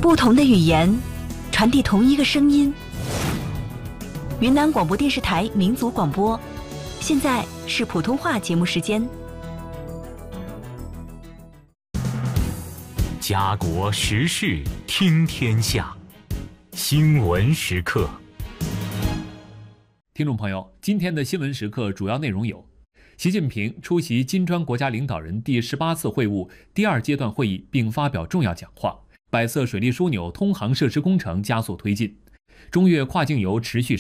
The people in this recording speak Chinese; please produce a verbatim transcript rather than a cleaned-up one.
不同的语言，传递同一个声音。云南广播电视台民族广播，现在是普通话节目时间。 家国时事听天下，新闻时刻。 听众朋友，今天的新闻时刻主要内容有：习近平出席金砖国家领导人第十八次会晤第二阶段会议并发表重要讲话；百色水利枢纽通航设施工程加速推进；中越跨境游持续